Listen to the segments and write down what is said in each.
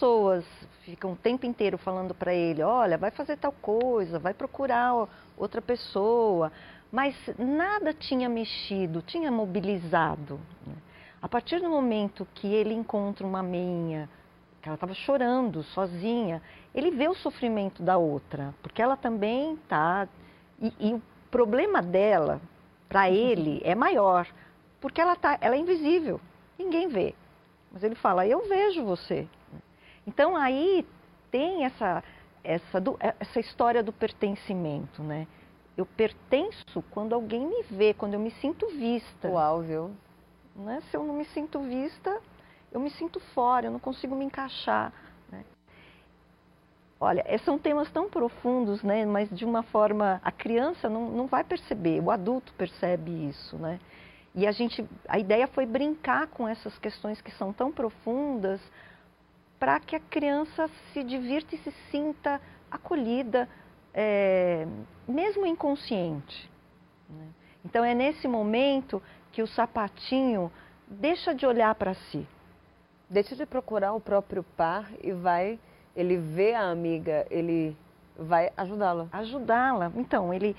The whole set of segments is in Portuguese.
pessoas ficam o tempo inteiro falando para ele, olha, vai fazer tal coisa, vai procurar outra pessoa, mas nada tinha mexido, tinha mobilizado, né? A partir do momento que ele encontra uma meinha, que ela estava chorando sozinha, ele vê o sofrimento da outra, porque ela também está... E o problema dela, para ele, é maior, porque ela é invisível, ninguém vê. Mas ele fala, eu vejo você. Então aí tem essa história do pertencimento, né? Eu pertenço quando alguém me vê, quando eu me sinto vista. Uau, viu? Né? Se eu não me sinto vista, eu me sinto fora, eu não consigo me encaixar, né? Olha, são temas tão profundos, né? Mas de uma forma, a criança não vai perceber, o adulto percebe isso, né? E a ideia foi brincar com essas questões que são tão profundas para que a criança se divirta e se sinta acolhida, mesmo inconsciente, né? Então é nesse momento que o sapatinho deixa de olhar para si. Deixa de procurar o próprio par e ele vê a amiga, ele vai ajudá-la. Ajudá-la. Então, ele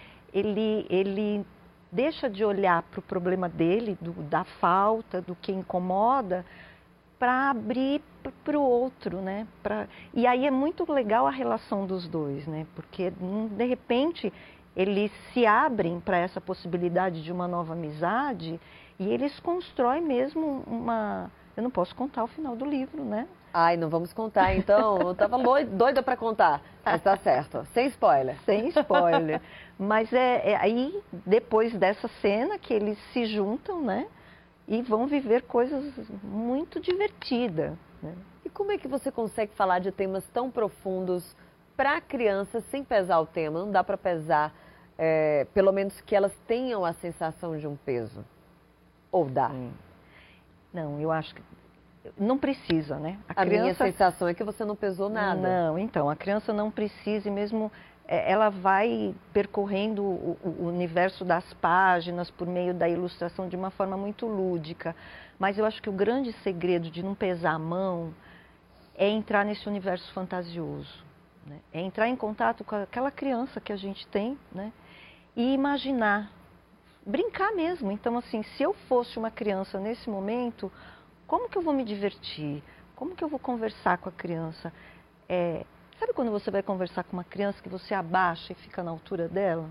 deixa de olhar para o problema dele, da falta, do que incomoda, para abrir para o outro, né? E aí é muito legal a relação dos dois, né? Porque, de repente, eles se abrem para essa possibilidade de uma nova amizade e eles constroem mesmo uma... Eu não posso contar o final do livro, né? Ai, não vamos contar, então. Eu estava doida para contar, mas tá certo. Sem spoiler. Sem spoiler. Mas é aí, depois dessa cena, que eles se juntam, né? E vão viver coisas muito divertidas, né? E como é que você consegue falar de temas tão profundos para a criança sem pesar o tema? Não dá para pesar, pelo menos que elas tenham a sensação de um peso. Ou dá? Não, eu acho que não precisa, né? A minha sensação é que você não pesou nada. Não, então, a criança não precisa, e mesmo ela vai percorrendo o universo das páginas por meio da ilustração de uma forma muito lúdica. Mas eu acho que o grande segredo de não pesar a mão é entrar nesse universo fantasioso, né? É entrar em contato com aquela criança que a gente tem, né? E imaginar, brincar mesmo. Então, assim, se eu fosse uma criança nesse momento, como que eu vou me divertir? Como que eu vou conversar com a criança? Sabe quando você vai conversar com uma criança que você abaixa e fica na altura dela?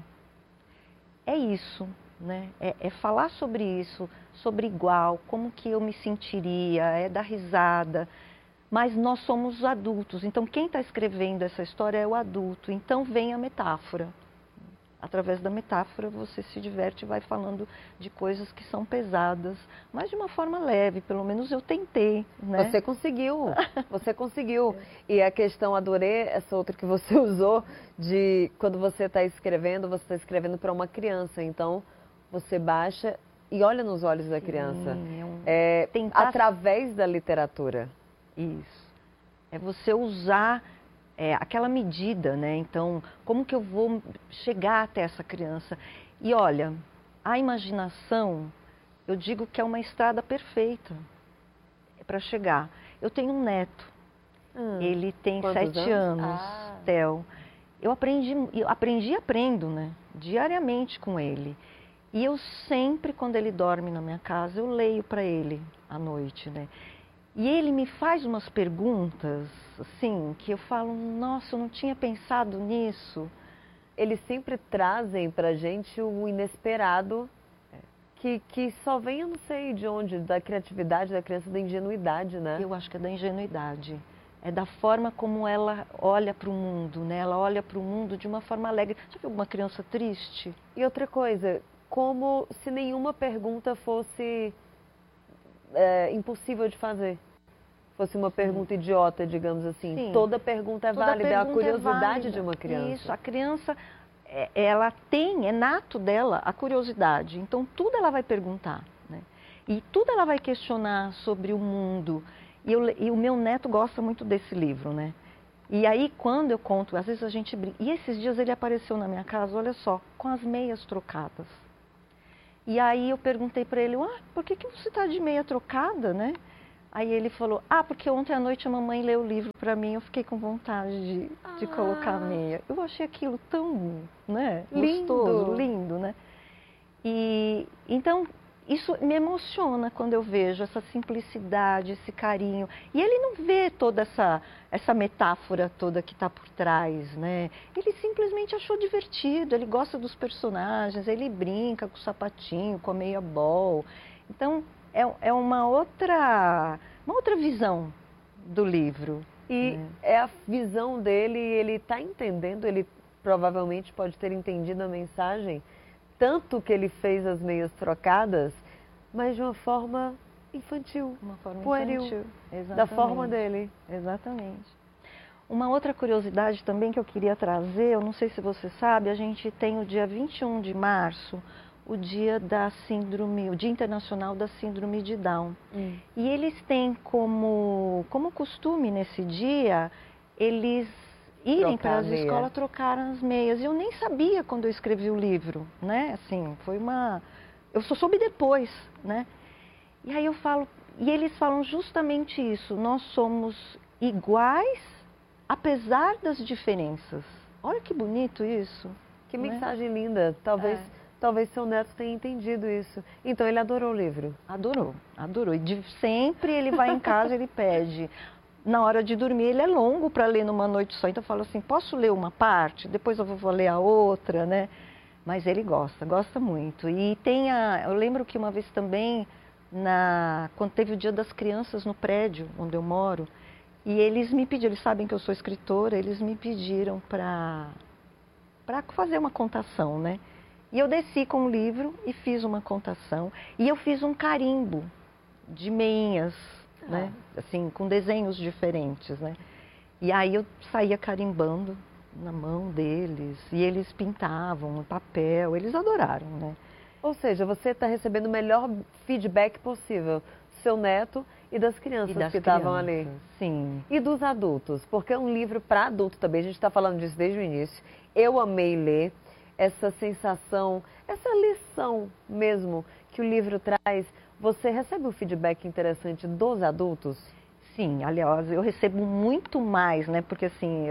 É isso, né? É falar sobre isso, sobre igual, como que eu me sentiria, é dar risada. Mas nós somos adultos, então quem está escrevendo essa história é o adulto. Então vem a metáfora. Através da metáfora você se diverte e vai falando de coisas que são pesadas, mas de uma forma leve, pelo menos eu tentei, né? Você conseguiu, você conseguiu. E a questão, adorei essa outra que você usou, de quando você está escrevendo para uma criança, então você baixa e olha nos olhos da criança. Através da literatura. Isso. É você usar... aquela medida, né? Então, como que eu vou chegar até essa criança? E olha, a imaginação, eu digo que é uma estrada perfeita para chegar. Eu tenho um neto, ele tem 7 anos, Theo. Eu aprendi e aprendo, né? Diariamente com ele. E eu sempre, quando ele dorme na minha casa, eu leio para ele à noite, né? E ele me faz umas perguntas, assim, que eu falo, nossa, eu não tinha pensado nisso. Eles sempre trazem pra gente o inesperado, que só vem, eu não sei de onde, da criatividade da criança, da ingenuidade, né? Eu acho que é da ingenuidade. É da forma como ela olha para o mundo, né? Ela olha para o mundo de uma forma alegre. Já viu uma criança triste? E outra coisa, como se nenhuma pergunta fosse... impossível de fazer. Fosse uma pergunta idiota, digamos assim. Sim. Toda pergunta é válida, é a curiosidade de uma criança. Isso, a criança, ela tem, é nato dela a curiosidade. Então, tudo ela vai perguntar, né? E tudo ela vai questionar sobre o mundo. E o meu neto gosta muito desse livro, né? E aí, quando eu conto, às vezes a gente brinca. E esses dias ele apareceu na minha casa, olha só, com as meias trocadas. E aí eu perguntei para ele, por que você está de meia trocada, né? Aí ele falou, porque ontem à noite a mamãe leu o livro para mim, eu fiquei com vontade de colocar a meia. Eu achei aquilo tão, né, gostoso, lindo, né? E então isso me emociona quando eu vejo essa simplicidade, esse carinho. E ele não vê toda essa metáfora toda que está por trás, né? Ele simplesmente achou divertido, ele gosta dos personagens, ele brinca com o sapatinho, com a meia bol. Então, é uma outra visão do livro. E é a visão dele, ele está entendendo, ele provavelmente pode ter entendido a mensagem, tanto que ele fez as meias trocadas, mas de uma forma infantil, uma forma pueril, infantil, exatamente. Da forma dele. Exatamente. Uma outra curiosidade também que eu queria trazer, eu não sei se você sabe, a gente tem o dia 21 de março, o dia o Dia Internacional da Síndrome de Down. E eles têm como costume nesse dia, eles irem para as escolas trocar as meias. E eu nem sabia quando eu escrevi o livro, né? Assim, eu só soube depois, né? E aí e eles falam justamente isso, nós somos iguais apesar das diferenças. Olha que bonito isso. Que mensagem linda. Talvez seu neto tenha entendido isso. Então, ele adorou o livro? Adorou. E sempre ele vai em casa, ele pede. Na hora de dormir, ele é longo para ler numa noite só. Então, eu falo assim, posso ler uma parte? Depois eu vou ler a outra, né? Mas ele gosta muito. E eu lembro que uma vez também, quando teve o Dia das Crianças no prédio onde eu moro, e eles me pediram, eles sabem que eu sou escritora, eles me pediram para fazer uma contação, né? E eu desci com o livro e fiz uma contação. E eu fiz um carimbo de meinhas, né? Assim, com desenhos diferentes, né? E aí eu saía carimbando na mão deles. E eles pintavam no papel. Eles adoraram, né? Ou seja, você está recebendo o melhor feedback possível do seu neto e das crianças que estavam ali. Sim. E dos adultos, porque é um livro para adulto também. A gente está falando disso desde o início. Eu amei ler. Essa sensação, essa lição mesmo que o livro traz, você recebe um feedback interessante dos adultos? Sim, aliás, eu recebo muito mais, né? Porque assim,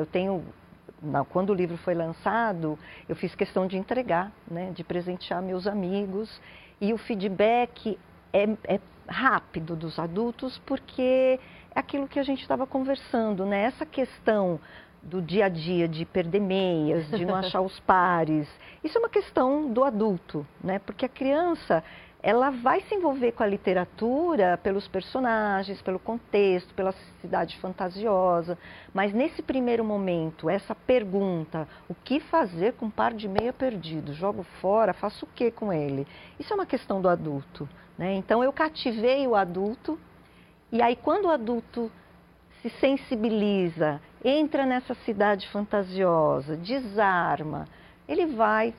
quando o livro foi lançado, eu fiz questão de entregar, né? De presentear meus amigos. E o feedback é rápido dos adultos, porque é aquilo que a gente estava conversando, né? Essa questão do dia a dia, de perder meias, de não achar os pares. Isso é uma questão do adulto, né? Porque a criança, ela vai se envolver com a literatura pelos personagens, pelo contexto, pela cidade fantasiosa. Mas nesse primeiro momento, essa pergunta, o que fazer com um par de meia perdido? Jogo fora, faço o que com ele? Isso é uma questão do adulto, né? Então eu cativei o adulto, e aí quando o adulto se sensibiliza, entra nessa cidade fantasiosa, desarma, ele vai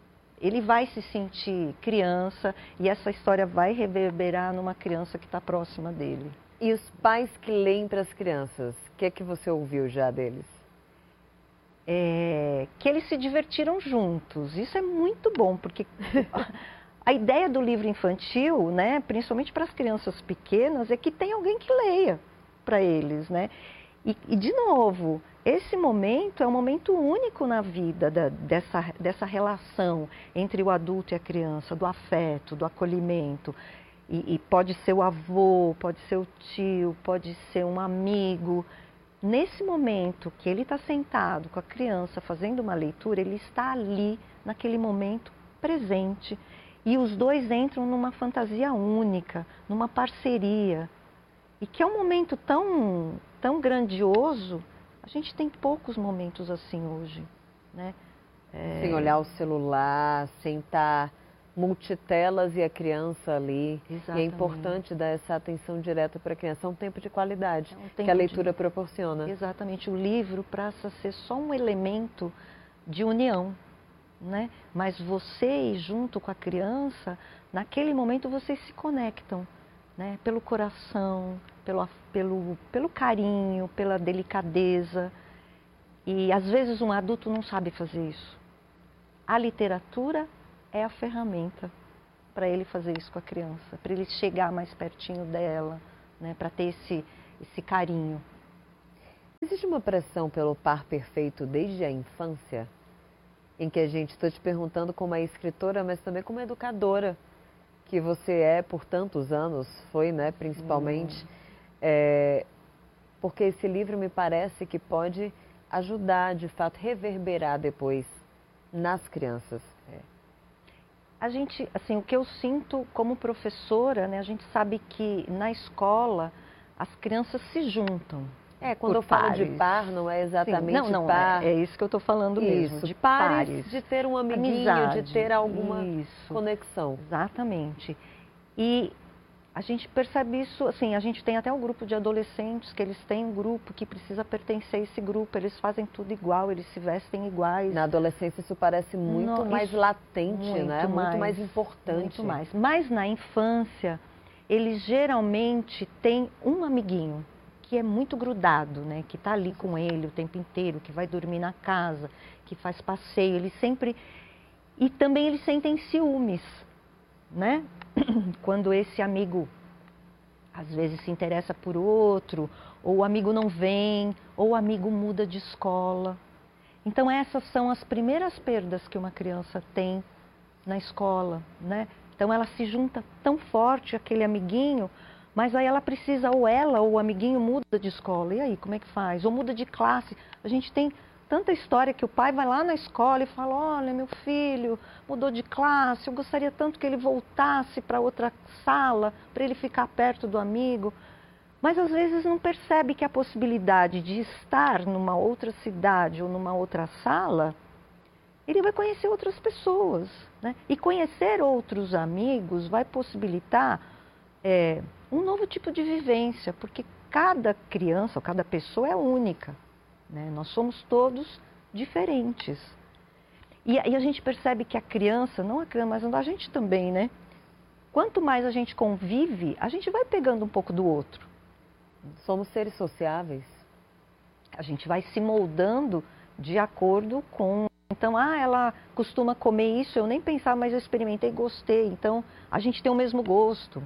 se sentir criança e essa história vai reverberar numa criança que está próxima dele. E os pais que leem para as crianças, o que é que você ouviu já deles? Que eles se divertiram juntos. Isso é muito bom, porque a ideia do livro infantil, né, principalmente para as crianças pequenas, é que tem alguém que leia para eles, né? E de novo, esse momento é um momento único na vida dessa relação entre o adulto e a criança, do afeto, do acolhimento. E pode ser o avô, pode ser o tio, pode ser um amigo. Nesse momento que ele está sentado com a criança fazendo uma leitura, ele está ali, naquele momento presente. E os dois entram numa fantasia única, numa parceria. E que é um momento tão grandioso, a gente tem poucos momentos assim hoje, né? Sem olhar o celular, sem estar multitelas e a criança ali. Exatamente. E é importante dar essa atenção direta para a criança. É um tempo de qualidade que a leitura proporciona. Exatamente. O livro passa a ser só um elemento de união, né? Mas você ir junto com a criança, naquele momento vocês se conectam, né? Pelo coração, pelo carinho, pela delicadeza. E às vezes um adulto não sabe fazer isso. A literatura é a ferramenta para ele fazer isso com a criança, para ele chegar mais pertinho dela, né, para ter esse carinho. Existe uma pressão pelo par perfeito desde a infância? Em que a gente, estou te perguntando como a escritora, mas também como educadora, que você é por tantos anos, foi, né, principalmente, porque esse livro me parece que pode ajudar, de fato, reverberar depois nas crianças. A gente, assim, o que eu sinto como professora, né, a gente sabe que na escola as crianças se juntam. Quando eu falo de par, não é exatamente Sim, não, par. É isso que eu estou falando mesmo, de pares. De ter um amiguinho, amizade, de ter alguma isso, conexão. Exatamente. E a gente percebe isso, assim, a gente tem até um grupo de adolescentes que eles têm um grupo que precisa pertencer a esse grupo, eles fazem tudo igual, eles se vestem iguais. Na adolescência isso parece muito mais latente, né? Muito mais importante. Muito mais. Mas na infância, eles geralmente têm um amiguinho que é muito grudado, né? Que está ali com ele o tempo inteiro, que vai dormir na casa, que faz passeio, eles sempre... E também eles sentem ciúmes, né? Quando esse amigo, às vezes, se interessa por outro, ou o amigo não vem, ou o amigo muda de escola. Então essas são as primeiras perdas que uma criança tem na escola, né? Então ela se junta tão forte àquele amiguinho, mas aí ela precisa, ou ela ou o amiguinho muda de escola. E aí, como é que faz? Ou muda de classe. A gente tem tanta história que o pai vai lá na escola e fala, olha, meu filho mudou de classe, eu gostaria tanto que ele voltasse para outra sala, para ele ficar perto do amigo. Mas às vezes não percebe que a possibilidade de estar numa outra cidade ou numa outra sala, ele vai conhecer outras pessoas, né? E conhecer outros amigos vai possibilitar um novo tipo de vivência, porque cada criança, ou cada pessoa é única, né? Nós somos todos diferentes. E a gente percebe que a criança, não a criança, mas a gente também, né? Quanto mais a gente convive, a gente vai pegando um pouco do outro. Somos seres sociáveis. A gente vai se moldando de acordo com... Então, ela costuma comer isso, eu nem pensava, mas eu experimentei e gostei. Então, a gente tem o mesmo gosto.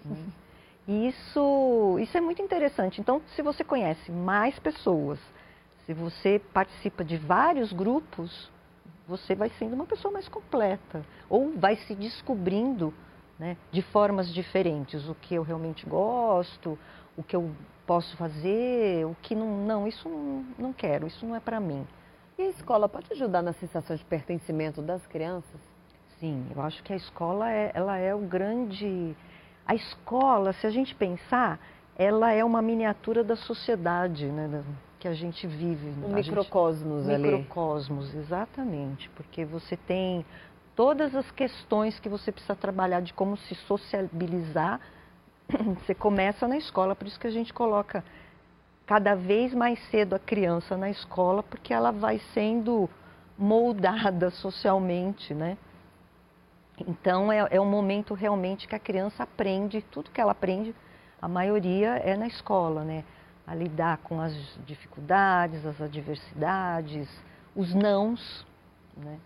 E isso é muito interessante. Então, se você conhece mais pessoas, se você participa de vários grupos, você vai sendo uma pessoa mais completa. Ou vai se descobrindo, né, de formas diferentes. O que eu realmente gosto, o que eu posso fazer, o que não, isso não quero, isso não é para mim. E a escola pode ajudar na sensação de pertencimento das crianças? Sim, eu acho que a escola ela é o grande... A escola, se a gente pensar, ela é uma miniatura da sociedade, né, que a gente vive. Um microcosmos ali. Microcosmos, exatamente, porque você tem todas as questões que você precisa trabalhar de como se sociabilizar, você começa na escola, por isso que a gente coloca cada vez mais cedo a criança na escola, porque ela vai sendo moldada socialmente, né? Então é um momento realmente que a criança aprende, tudo que ela aprende, a maioria é na escola, né? A lidar com as dificuldades, as adversidades, os nãos, né?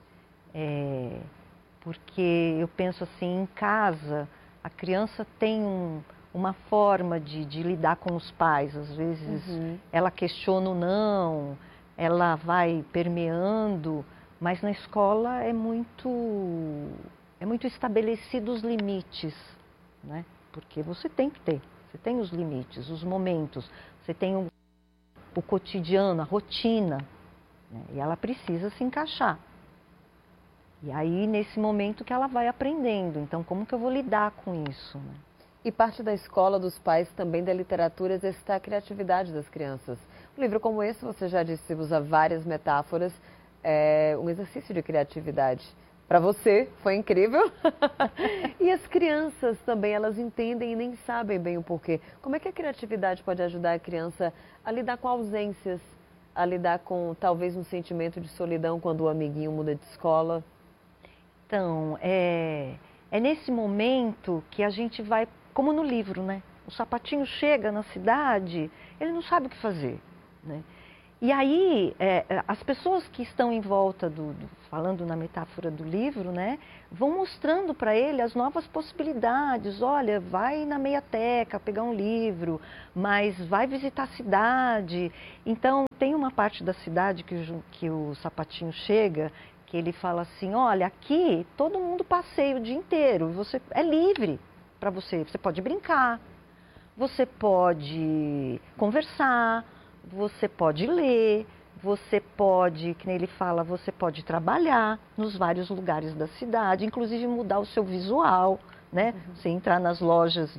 Porque eu penso assim, em casa, a criança tem uma forma de lidar com os pais. Às vezes ela questiona o não, ela vai permeando, mas na escola é muito estabelecido os limites, né? Porque você tem que ter, você tem os limites, os momentos, você tem o cotidiano, a rotina, né? E ela precisa se encaixar. E aí, nesse momento que ela vai aprendendo. Então, como que eu vou lidar com isso, né? E parte da escola dos pais, também da literatura, exercitar a criatividade das crianças. Um livro como esse, você já disse, usa várias metáforas, é um exercício de criatividade. Para você, foi incrível. E as crianças também, elas entendem e nem sabem bem o porquê. Como é que a criatividade pode ajudar a criança a lidar com ausências, a lidar com talvez um sentimento de solidão quando o amiguinho muda de escola? Então, é nesse momento que a gente vai, como no livro, né? O sapatinho chega na cidade, ele não sabe o que fazer, né? E aí, as pessoas que estão em volta falando na metáfora do livro, né, vão mostrando para ele as novas possibilidades. Olha, vai na Meiateca pegar um livro, mas vai visitar a cidade. Então, tem uma parte da cidade que o Sapatinho chega, que ele fala assim, olha, aqui todo mundo passeia o dia inteiro, você é livre para você pode brincar, você pode conversar, você pode ler, você pode, que nem ele fala, você pode trabalhar nos vários lugares da cidade, inclusive mudar o seu visual, né? Você entrar nas lojas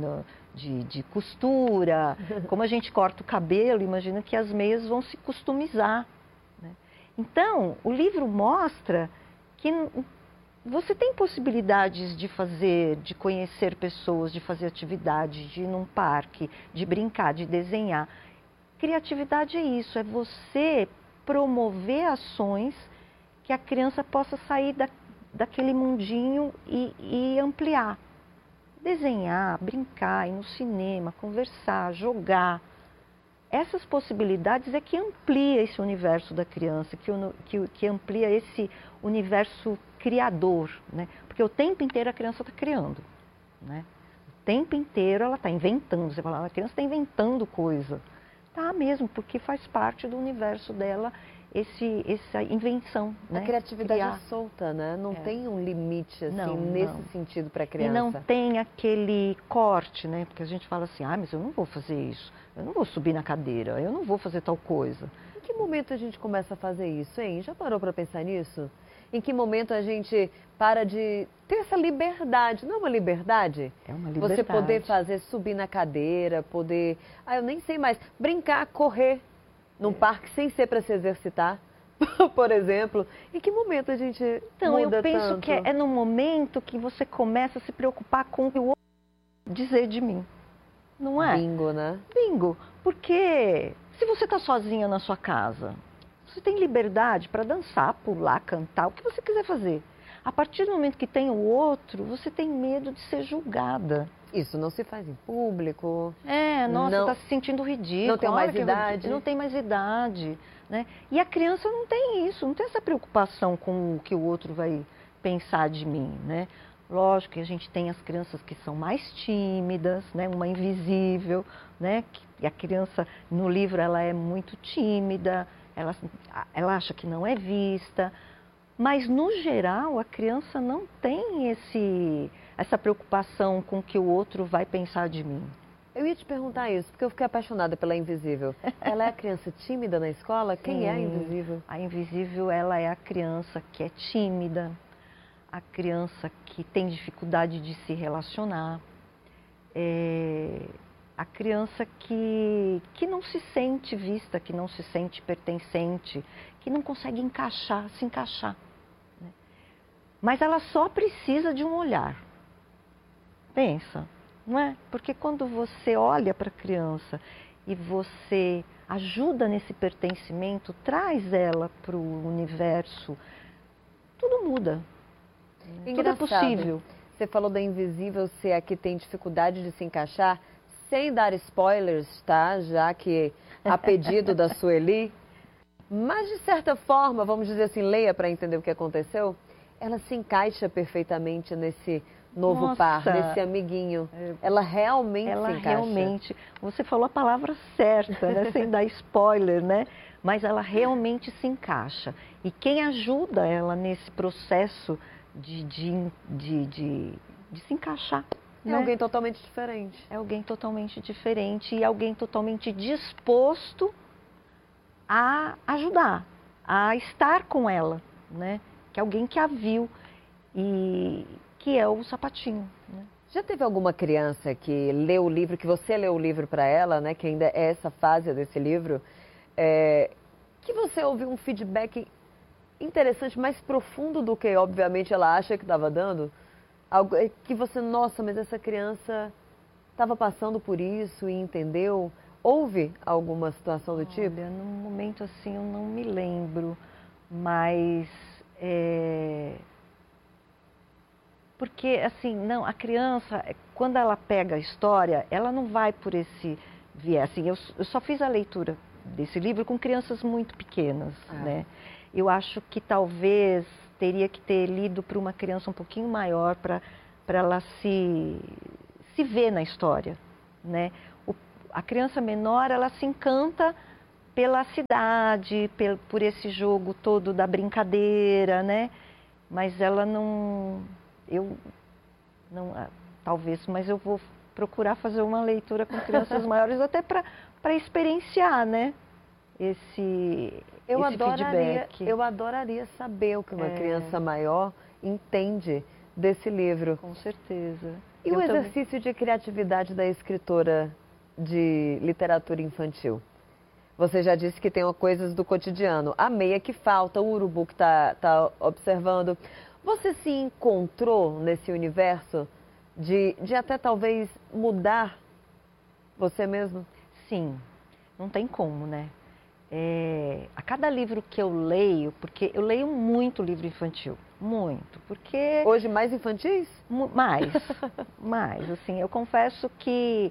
de costura, como a gente corta o cabelo, imagina que as meias vão se customizar, né? Então, o livro mostra que você tem possibilidades de conhecer pessoas, de fazer atividade, de ir num parque, de brincar, de desenhar. Criatividade é isso, é você promover ações que a criança possa sair daquele mundinho e ampliar. Desenhar, brincar, ir no cinema, conversar, jogar. Essas possibilidades é que amplia esse universo da criança, que amplia esse universo criador, né? Porque o tempo inteiro a criança está criando, né? O tempo inteiro ela está inventando, você fala, a criança está inventando coisa. Tá mesmo, porque faz parte do universo dela essa invenção, né? A criatividade é solta, né? Não tem um limite, assim, nesse sentido para a criança. E não tem aquele corte, né? Porque a gente fala assim, mas eu não vou fazer isso, eu não vou subir na cadeira, eu não vou fazer tal coisa. Em que momento a gente começa a fazer isso, hein? Já parou para pensar nisso? Em que momento a gente para de ter essa liberdade? Não é uma liberdade? É uma liberdade. Você poder fazer, subir na cadeira, poder... eu nem sei mais. Brincar, correr num parque sem ser para se exercitar, por exemplo. Em que momento a gente muda eu penso tanto? que é no momento que você começa a se preocupar com o que o outro dizer de mim. Não é? Bingo, né? Bingo. Porque se você está sozinha na sua casa, você tem liberdade para dançar, pular, cantar, o que você quiser fazer. A partir do momento que tem o outro, você tem medo de ser julgada. Isso não se faz em público. Nossa, está se sentindo ridículo. Não tem mais idade. Não tem mais idade, né? E a criança não tem isso, não tem essa preocupação com o que o outro vai pensar de mim, né? Lógico que a gente tem as crianças que são mais tímidas, né? Uma invisível, né? E a criança, no livro, ela é muito tímida, ela acha que não é vista. Mas, no geral, a criança não tem essa preocupação com o que o outro vai pensar de mim. Eu ia te perguntar isso, porque eu fiquei apaixonada pela Invisível. Ela é a criança tímida na escola? Quem é a Invisível? A Invisível, ela é a criança que é tímida, a criança que tem dificuldade de se relacionar, a criança que não se sente vista, que não se sente pertencente, que não consegue se encaixar. Né? Mas ela só precisa de um olhar. Pensa, não é? Porque quando você olha para a criança e você ajuda nesse pertencimento, traz ela para o universo, tudo muda. Tudo é possível. Você falou da Invisível ser a que tem dificuldade de se encaixar, sem dar spoilers, tá? Já que a pedido da Sueli. Mas, de certa forma, vamos dizer assim, leia para entender o que aconteceu, ela se encaixa perfeitamente nesse novo par, nesse amiguinho. Ela realmente se encaixa. Realmente, você falou a palavra certa, né? Sem dar spoiler, né? Mas ela realmente se encaixa. E quem ajuda ela nesse processo de se encaixar. É alguém totalmente diferente. É alguém totalmente diferente e alguém totalmente disposto a ajudar, a estar com ela, né? Que é alguém que a viu e que é o Sapatinho. Né? Já teve alguma criança que leu o livro, que você leu o livro para ela, né? Que ainda é essa fase desse livro, que você ouviu um feedback interessante, mais profundo do que, obviamente, ela acha que estava dando? Algo que você, nossa, mas essa criança estava passando por isso e entendeu? Houve alguma situação do tipo? Olha, num momento assim eu não me lembro, mas porque assim, não, a criança, quando ela pega a história, ela não vai por esse viés. Assim, eu só fiz a leitura desse livro com crianças muito pequenas, né? Eu acho que talvez teria que ter lido para uma criança um pouquinho maior para ela se ver na história, né? A criança menor, ela se encanta pela cidade, por esse jogo todo da brincadeira, né? Mas ela não, talvez, mas eu vou procurar fazer uma leitura com crianças maiores até para experienciar, né? Esse feedback. Eu adoraria saber o que uma criança maior entende desse livro. Com certeza. E o exercício de criatividade da escritora de literatura infantil? Você já disse que tem coisas do cotidiano. A meia que falta, o urubu que tá observando. Você se encontrou nesse universo de até talvez mudar você mesmo? Sim, não tem como, né? A cada livro que eu leio, porque eu leio muito livro infantil, muito, porque... Hoje mais infantis? Mais, assim, eu confesso que...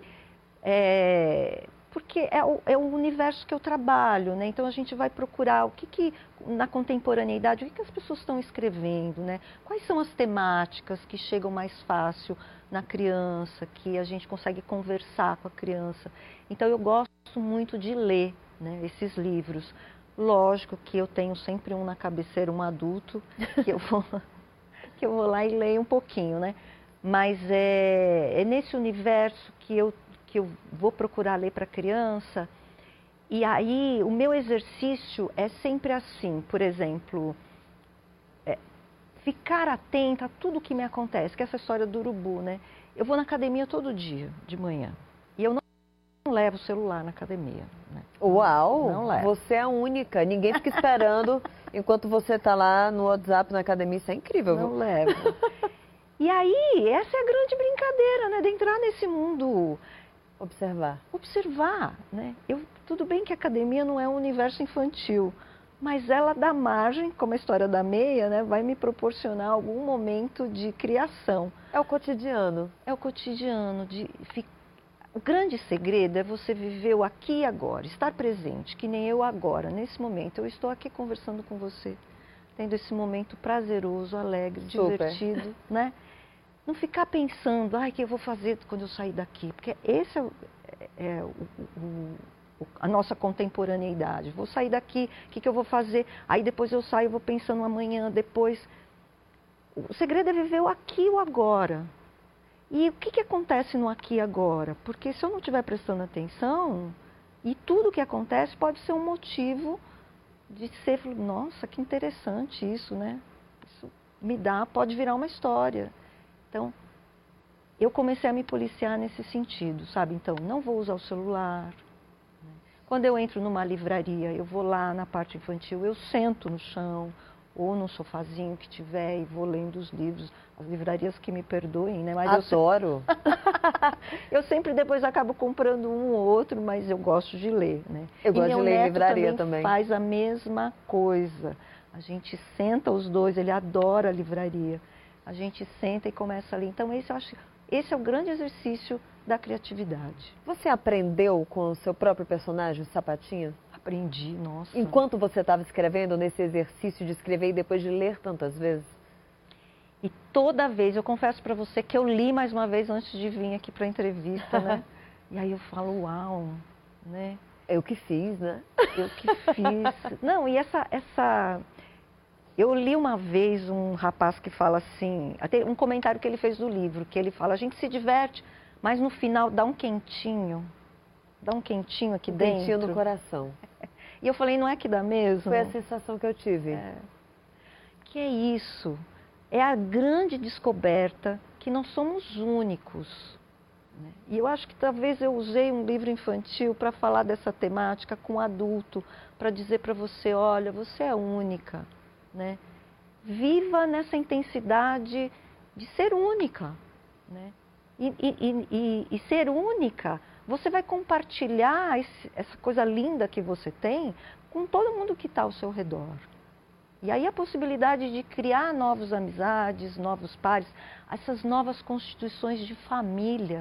porque é o universo que eu trabalho, né? Então a gente vai procurar o que na contemporaneidade, o que as pessoas estão escrevendo, né? Quais são as temáticas que chegam mais fácil na criança, que a gente consegue conversar com a criança. Então eu gosto muito de ler, né, esses livros. Lógico que eu tenho sempre um na cabeceira, um adulto, que eu vou lá e leio um pouquinho, né? Mas é nesse universo que eu vou procurar ler para criança. E aí o meu exercício é sempre assim, por exemplo, ficar atenta a tudo que me acontece, que é essa história do urubu, né? Eu vou na academia todo dia, de manhã, e eu não levo o celular na academia, né? Uau! Não levo. Você é a única, ninguém fica esperando enquanto você está lá no WhatsApp, na academia, isso é incrível. Não levo. E aí, essa é a grande brincadeira, né? De entrar nesse mundo... Observar, né? Tudo bem que a academia não é um universo infantil, mas ela dá margem, como a história da meia, né? Vai me proporcionar algum momento de criação. É o cotidiano. É o cotidiano. O grande segredo é você viver o aqui e agora, estar presente, que nem eu agora, nesse momento. Eu estou aqui conversando com você, tendo esse momento prazeroso, alegre, divertido, né? Não ficar pensando, o que eu vou fazer quando eu sair daqui, porque esse é a nossa contemporaneidade. Vou sair daqui, o que eu vou fazer? Aí depois eu saio, vou pensando amanhã, depois. O segredo é viver o aqui e o agora. E o que acontece no aqui e agora? Porque se eu não estiver prestando atenção, e tudo que acontece pode ser um motivo de ser, nossa, que interessante isso, né? Isso pode virar uma história. Então, eu comecei a me policiar nesse sentido, sabe? Então, não vou usar o celular. Quando eu entro numa livraria, eu vou lá na parte infantil, eu sento no chão ou no sofazinho que tiver e vou lendo os livros. As livrarias que me perdoem, né? Mas adoro! Eu sempre depois acabo comprando um ou outro, mas eu gosto de ler, né? Eu gosto de ler em livraria também. Faz a mesma coisa. A gente senta os dois, ele adora a livraria. A gente senta e começa a ler. Então, esse é o grande exercício da criatividade. Você aprendeu com o seu próprio personagem, o Sapatinho? Aprendi, nossa. Enquanto você estava escrevendo, nesse exercício de escrever e depois de ler tantas vezes? E toda vez, eu confesso para você que eu li mais uma vez antes de vir aqui para a entrevista, né? E aí eu falo, uau, né? Eu que fiz, né? Eu que fiz. Não, e essa... Eu li uma vez um rapaz que fala assim, até um comentário que ele fez do livro, que ele fala, a gente se diverte, mas no final dá um quentinho aqui dentro. Quentinho no coração. E eu falei, não é que dá mesmo? Foi a sensação que eu tive. Que é isso, é a grande descoberta que não somos únicos. Né? E eu acho que talvez eu usei um livro infantil para falar dessa temática com adulto, para dizer para você, olha, você é única. Né? Viva nessa intensidade de ser única, né? E ser única, você vai compartilhar essa coisa linda que você tem com todo mundo que está ao seu redor. E aí a possibilidade de criar novas amizades, novos pares, essas novas constituições de família,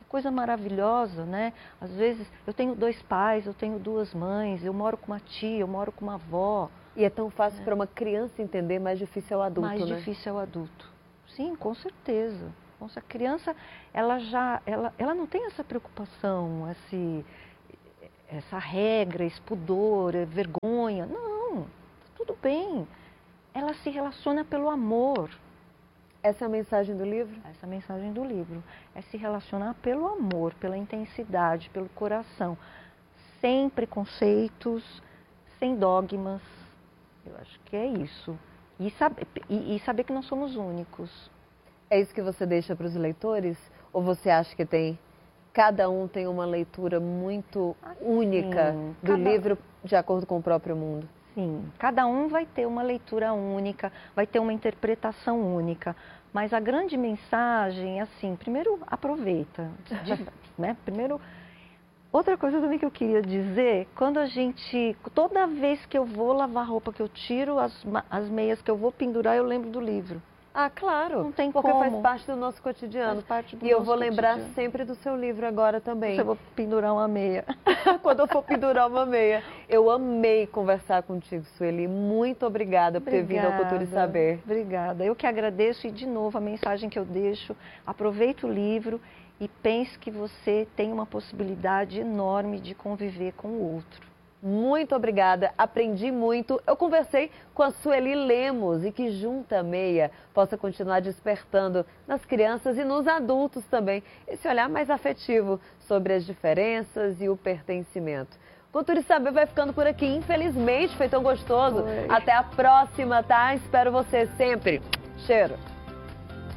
coisa maravilhosa, né? Às vezes eu tenho 2 pais, eu tenho 2 mães, eu moro com uma tia, eu moro com uma avó. E é tão fácil para uma criança entender, mais difícil é o adulto, Mais né? difícil é o adulto. Sim, com certeza. A criança, ela não tem essa preocupação, essa regra, esse pudor, vergonha. Não, tudo bem. Ela se relaciona pelo amor. Essa é a mensagem do livro? Essa é a mensagem do livro. É se relacionar pelo amor, pela intensidade, pelo coração. Sem preconceitos, sem dogmas. Eu acho que é isso. E saber que nós somos únicos. É isso que você deixa para os leitores? Ou você acha que cada um tem uma leitura muito única do livro de acordo com o próprio mundo? Sim, cada um vai ter uma leitura única, vai ter uma interpretação única. Mas a grande mensagem é assim, primeiro aproveita, né? Primeiro, outra coisa também que eu queria dizer, toda vez que eu vou lavar roupa, que eu tiro as meias que eu vou pendurar, eu lembro do livro. Ah, claro, não tem porque como. faz parte do nosso cotidiano. Faz parte do e eu vou lembrar cotidiano. sempre do seu livro agora também. Eu vou pendurar uma meia. Quando eu for pendurar uma meia. Eu amei conversar contigo, Sueli. Muito obrigada por ter vindo ao Cultura e Saber. Obrigada. Eu que agradeço e, de novo, a mensagem que eu deixo, aproveite o livro e pense que você tem uma possibilidade enorme de conviver com o outro. Muito obrigada, aprendi muito. Eu conversei com a Sueli Lemos e que junta a meia possa continuar despertando nas crianças e nos adultos também esse olhar mais afetivo sobre as diferenças e o pertencimento. Cultura e Saber vai ficando por aqui, infelizmente, foi tão gostoso. Até a próxima, tá? Espero você sempre. Cheiro!